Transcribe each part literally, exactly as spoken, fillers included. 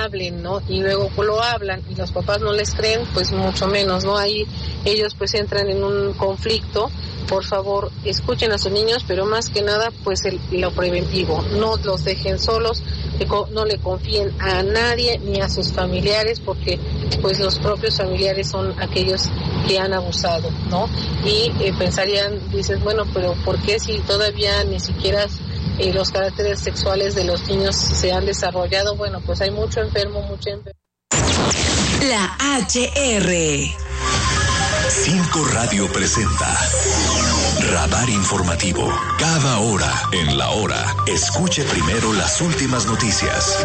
hablen, ¿no? Y luego lo hablan y los papás no les creen, pues mucho menos, ¿no? Ahí ellos pues entran en un conflicto. Por favor, escuchen a sus niños, pero más que nada, pues el, lo preventivo. No los dejen solos, no le confíen a nadie ni a sus familiares, porque pues los propios familiares son aquellos que han abusado, ¿no? Y eh, pensarían, dices, bueno, pero ¿por qué si todavía ni siquiera eh, los caracteres sexuales de los niños se han desarrollado? Bueno, pues hay mucho enfermo, mucha enfermo. La H R. Cinco Radio presenta Radar Informativo. Cada hora en la hora, escuche primero las últimas noticias.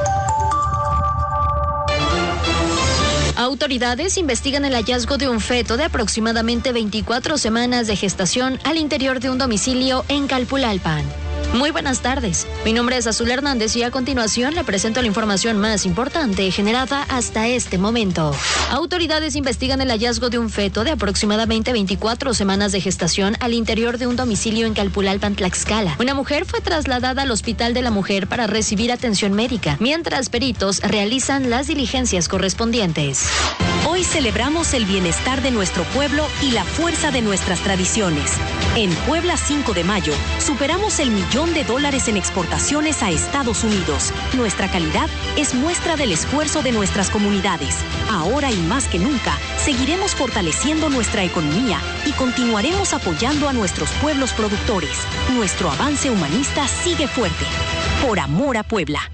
Autoridades investigan el hallazgo de un feto de aproximadamente veinticuatro semanas de gestación al interior de un domicilio en Calpulalpan. Muy buenas tardes, mi nombre es Azul Hernández y a continuación le presento la información más importante generada hasta este momento. Autoridades investigan el hallazgo de un feto de aproximadamente veinticuatro semanas de gestación al interior de un domicilio en Calpulalpan, Tlaxcala. Una mujer fue trasladada al Hospital de la Mujer para recibir atención médica, mientras peritos realizan las diligencias correspondientes. Hoy celebramos el bienestar de nuestro pueblo y la fuerza de nuestras tradiciones. En Puebla cinco de mayo, superamos el millón de dólares en exportaciones a Estados Unidos. Nuestra calidad es muestra del esfuerzo de nuestras comunidades. Ahora y más que nunca, seguiremos fortaleciendo nuestra economía y continuaremos apoyando a nuestros pueblos productores. Nuestro avance humanista sigue fuerte. Por amor a Puebla.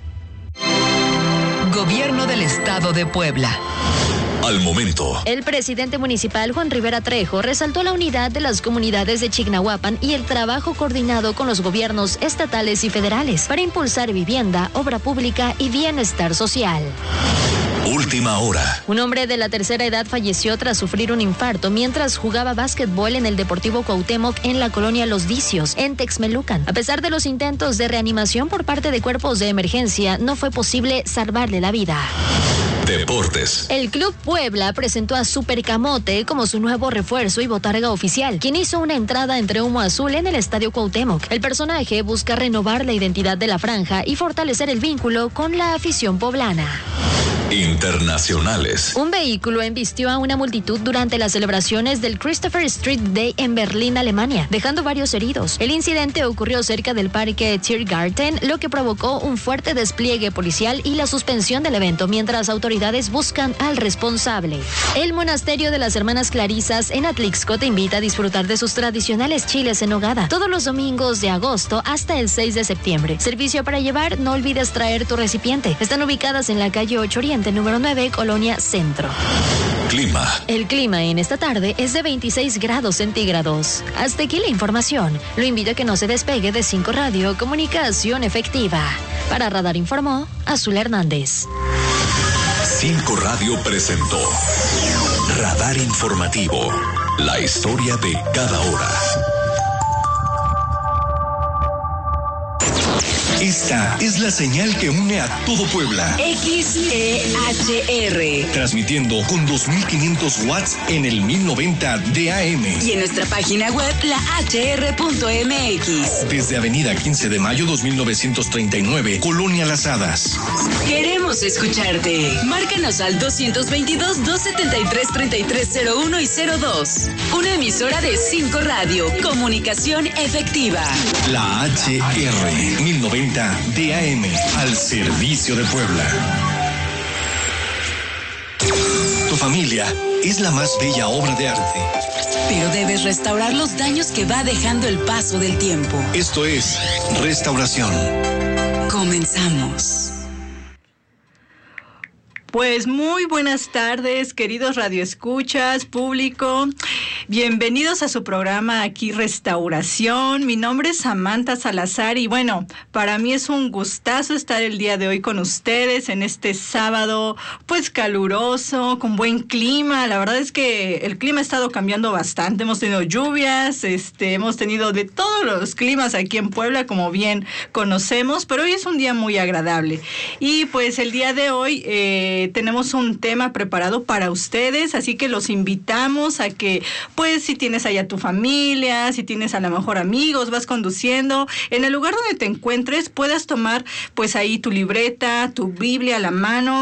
Gobierno del Estado de Puebla. Al momento. El presidente municipal Juan Rivera Trejo resaltó la unidad de las comunidades de Chignahuapan y el trabajo coordinado con los gobiernos estatales y federales para impulsar vivienda, obra pública y bienestar social. Última hora. Un hombre de la tercera edad falleció tras sufrir un infarto mientras jugaba básquetbol en el Deportivo Cuauhtémoc en la colonia Los Vicios, en Texmelucan. A pesar de los intentos de reanimación por parte de cuerpos de emergencia, no fue posible salvarle la vida. Deportes. El Club Puebla presentó a Super Camote como su nuevo refuerzo y botarga oficial, quien hizo una entrada entre humo azul en el Estadio Cuauhtémoc. El personaje busca renovar la identidad de la franja y fortalecer el vínculo con la afición poblana. Internacionales. Un vehículo embistió a una multitud durante las celebraciones del Christopher Street Day en Berlín, Alemania, dejando varios heridos. El incidente ocurrió cerca del parque Tiergarten, lo que provocó un fuerte despliegue policial y la suspensión del evento, mientras autoridades buscan al responsable. El monasterio de las Hermanas Clarisas en Atlixco te invita a disfrutar de sus tradicionales chiles en nogada todos los domingos de agosto hasta el seis de septiembre. Servicio para llevar, no olvides traer tu recipiente. Están ubicadas en la calle ocho Oriente, número nueve, Colonia Centro. Clima. El clima en esta tarde es de veintiséis grados centígrados. Hasta aquí la información. Lo invito a que no se despegue de cinco Radio, comunicación efectiva. Para Radar informó Azul Hernández. cinco Radio presentó Radar Informativo. La historia de cada hora. Esta es la señal que une a todo Puebla. X E H R. Transmitiendo con dos mil quinientos watts en el mil noventa de A M. Y en nuestra página web, la H R punto M X. Desde Avenida quince de mayo dos mil novecientos treinta y nueve, Colonia Las Hadas. Queremos escucharte. Márcanos al dos veintidós, dos setenta y tres, treinta y tres cero uno y cero dos. Una emisora de cinco Radio. Comunicación efectiva. La H R mil noventa de A M, al servicio de Puebla. Tu familia es la más bella obra de arte. Pero debes restaurar los daños que va dejando el paso del tiempo. Esto es Restauración. Comenzamos. Pues muy buenas tardes, queridos radioescuchas, público. Bienvenidos a su programa aquí Restauración. Mi nombre es Samantha Salazar y bueno, para mí es un gustazo estar el día de hoy con ustedes en este sábado pues caluroso, con buen clima. La verdad es que el clima ha estado cambiando bastante. Hemos tenido lluvias, este, hemos tenido de todos los climas aquí en Puebla, como bien conocemos, pero hoy es un día muy agradable. Y pues el día de hoy eh, tenemos un tema preparado para ustedes, así que los invitamos a que pues si tienes allá tu familia, si tienes a lo mejor amigos, vas conduciendo, en el lugar donde te encuentres puedas tomar pues ahí tu libreta, tu Biblia a la mano